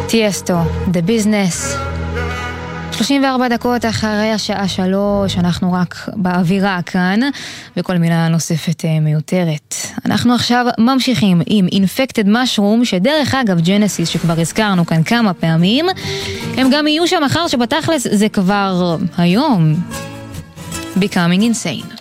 טיאסטו, The Business. 34 דקות אחרי השעה 3, אנחנו רק באווירה כאן, וכל מילה נוספת מיותרת. אנחנו עכשיו ממשיכים עם Infected Mushroom, שדרך אגב ג'נסיס, שכבר הזכרנו כאן כמה פעמים, הם גם יהיו שם מחר, שבתכלס זה כבר היום. Becoming Insane.